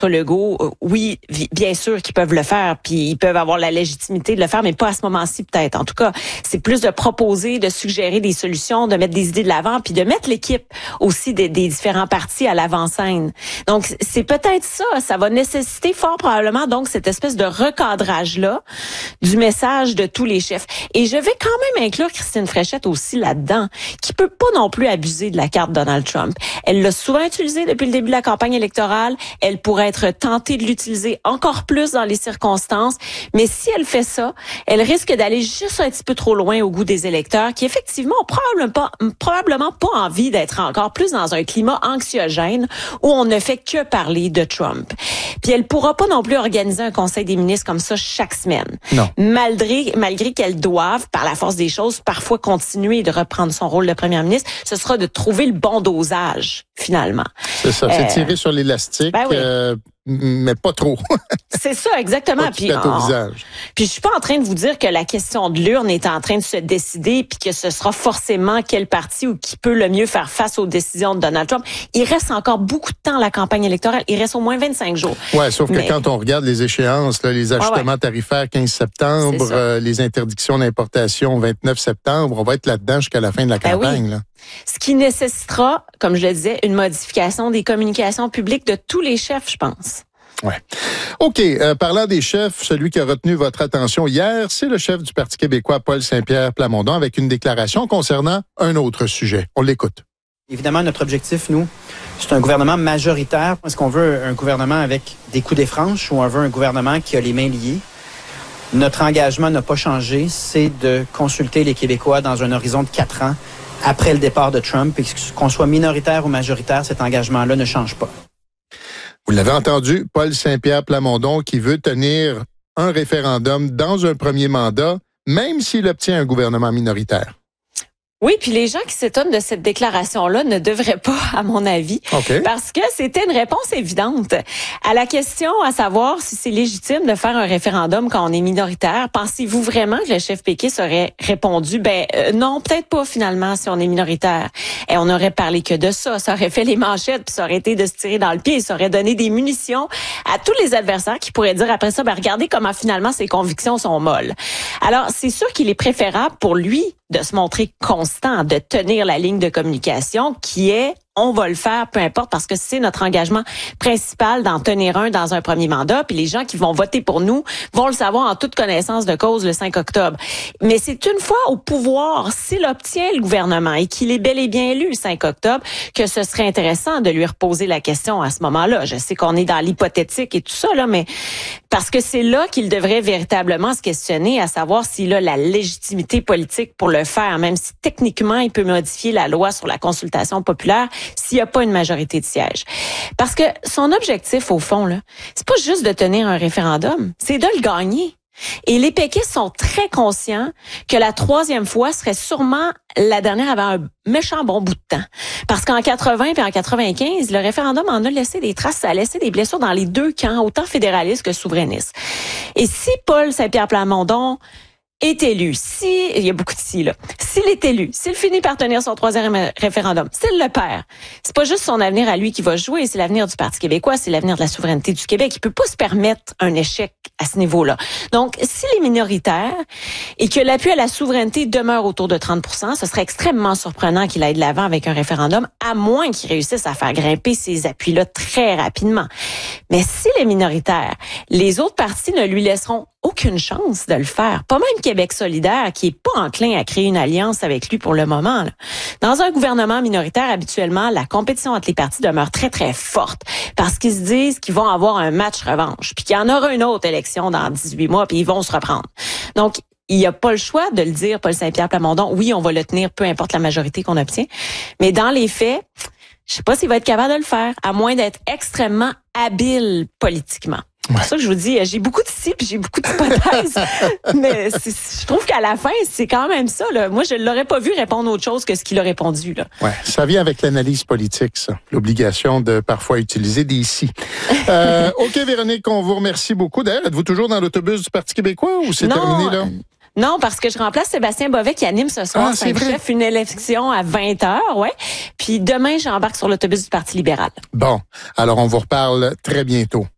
Legault, oui, bien sûr qu'ils peuvent le faire, puis ils peuvent avoir la légitimité de le faire, mais pas à ce moment-ci peut-être. En tout cas, c'est plus de proposer, de suggérer des solutions, de mettre des idées de l'avant, puis de mettre l'équipe aussi des différents partis à l'avant-scène. Donc, c'est peut-être ça. Ça va nécessiter fort probablement donc cette espèce de recadrage-là du message de tous les chefs. Et je vais quand même inclure Christine Fréchette aussi là-dedans, qui peut pas non plus abuser de la carte Donald Trump. Elle l'a souvent utilisée depuis le début de la campagne électorale. Elle pourrait être tentée de l'utiliser encore plus dans les circonstances. Mais si elle fait ça, elle risque d'aller juste un petit peu trop loin au goût des électeurs qui, effectivement, ont probablement pas envie d'être encore plus dans un climat anxiogène où on ne fait que parler de Trump. Puis elle pourra pas non plus organiser un conseil des ministres comme ça chaque semaine. Non. Malgré qu'elle doive, par la force des choses, parfois continuer de reprendre son rôle de première ministre, ce sera de trouver le bon dosage, finalement. C'est ça, c'est tirer sur l'élastique. Ben oui. Mais pas trop. C'est ça, exactement. Puis je suis pas en train de vous dire que la question de l'urne est en train de se décider puis que ce sera forcément quel parti ou qui peut le mieux faire face aux décisions de Donald Trump. Il reste encore beaucoup de temps à la campagne électorale. Il reste au moins 25 jours. Ouais, sauf que quand on regarde les échéances, là, les ajustements tarifaires 15 septembre, les interdictions d'importation 29 septembre, on va être là-dedans jusqu'à la fin de la campagne. Oui. Là. Ce qui nécessitera, comme je le disais, une modification des communications publiques de tous les chefs, je pense. Ouais. OK. Parlant des chefs, celui qui a retenu votre attention hier, c'est le chef du Parti québécois, Paul Saint-Pierre Plamondon, avec une déclaration concernant un autre sujet. On l'écoute. Évidemment, notre objectif, nous, c'est un gouvernement majoritaire. Est-ce qu'on veut un gouvernement avec des coups des franches ou on veut un gouvernement qui a les mains liées? Notre engagement n'a pas changé. C'est de consulter les Québécois dans un horizon de 4 ans après le départ de Trump. Et qu'on soit minoritaire ou majoritaire, cet engagement-là ne change pas. Vous l'avez entendu, Paul Saint-Pierre Plamondon qui veut tenir un référendum dans un premier mandat, même s'il obtient un gouvernement minoritaire. Oui, puis les gens qui s'étonnent de cette déclaration-là ne devraient pas, à mon avis, parce que c'était une réponse évidente. À la question à savoir si c'est légitime de faire un référendum quand on est minoritaire, pensez-vous vraiment que le chef péquiste aurait répondu, non, peut-être pas finalement si on est minoritaire. Et on aurait parlé que de ça. Ça aurait fait les manchettes, puis ça aurait été de se tirer dans le pied. Ça aurait donné des munitions à tous les adversaires qui pourraient dire après ça, regardez comment finalement ses convictions sont molles. Alors, c'est sûr qu'il est préférable pour lui de se montrer constant, de tenir la ligne de communication qui est on va le faire, peu importe, parce que c'est notre engagement principal d'en tenir un dans un premier mandat. Puis les gens qui vont voter pour nous vont le savoir en toute connaissance de cause le 5 octobre. Mais c'est une fois au pouvoir, s'il obtient le gouvernement et qu'il est bel et bien élu le 5 octobre, que ce serait intéressant de lui reposer la question à ce moment-là. Je sais qu'on est dans l'hypothétique et tout ça, là, mais parce que c'est là qu'il devrait véritablement se questionner à savoir s'il a la légitimité politique pour le faire, même si techniquement il peut modifier la loi sur la consultation populaire s'il n'y a pas une majorité de sièges. Parce que son objectif, au fond, là, c'est pas juste de tenir un référendum, c'est de le gagner. Et les péquistes sont très conscients que la troisième fois serait sûrement la dernière avant un méchant bon bout de temps. Parce qu'en 80 et en 95, le référendum en a laissé des traces, ça a laissé des blessures dans les deux camps, autant fédéralistes que souverainistes. Et si Paul Saint-Pierre Plamondon est élu, il y a beaucoup de si, là. S'il est élu, s'il finit par tenir son troisième référendum, s'il le perd, c'est pas juste son avenir à lui qui va jouer, c'est l'avenir du Parti québécois, c'est l'avenir de la souveraineté du Québec. Il peut pas se permettre un échec à ce niveau-là. Donc, s'il est minoritaire et que l'appui à la souveraineté demeure autour de 30%, ce serait extrêmement surprenant qu'il aille de l'avant avec un référendum, à moins qu'il réussisse à faire grimper ces appuis-là très rapidement. Mais s'il est minoritaire, les autres partis ne lui laisseront aucune chance de le faire. Pas même Québec solidaire, qui est pas enclin à créer une alliance avec lui pour le moment, là. Dans un gouvernement minoritaire, habituellement, la compétition entre les partis demeure très, très forte parce qu'ils se disent qu'ils vont avoir un match revanche, puis qu'il y en aura une autre élection dans 18 mois, puis ils vont se reprendre. Donc, il n'y a pas le choix de le dire, Paul Saint-Pierre Plamondon. Oui, on va le tenir, peu importe la majorité qu'on obtient. Mais dans les faits, je sais pas s'il va être capable de le faire, à moins d'être extrêmement habile politiquement. C'est pour ça que je vous dis, j'ai beaucoup de si puis j'ai beaucoup d'hypothèses. Mais je trouve qu'à la fin, c'est quand même ça, là. Moi, je ne l'aurais pas vu répondre autre chose que ce qu'il a répondu, là. Ouais, ça vient avec l'analyse politique, ça. L'obligation de parfois utiliser des si. OK, Véronique, on vous remercie beaucoup. D'ailleurs, êtes-vous toujours dans l'autobus du Parti québécois ou c'est terminé, là? Non, parce que je remplace Sébastien Bovet qui anime ce soir, chef, une élection à 20h, ouais. Puis demain, j'embarque sur l'autobus du Parti libéral. Bon, alors on vous reparle très bientôt.